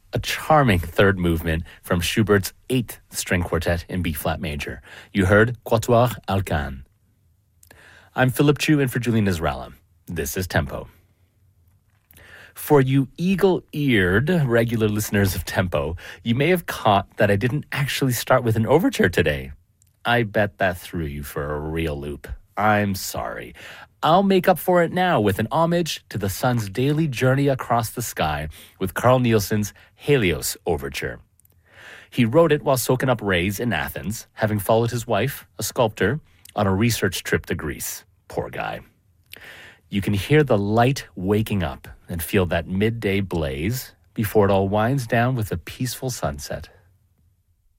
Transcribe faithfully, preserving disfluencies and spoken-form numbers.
a charming third movement from Schubert's eighth string quartet in B-flat major. You heard Quatuor Alcan. I'm Philip Chu in for Julian Israela. This is Tempo. For you eagle-eared regular listeners of Tempo, you may have caught that I didn't actually start with an overture today. I bet that threw you for a real loop. I'm sorry. I'll make up for it now with an homage to the sun's daily journey across the sky with Carl Nielsen's Helios Overture. He wrote it while soaking up rays in Athens, having followed his wife, a sculptor, on a research trip to Greece. Poor guy. You can hear the light waking up and feel that midday blaze before it all winds down with a peaceful sunset.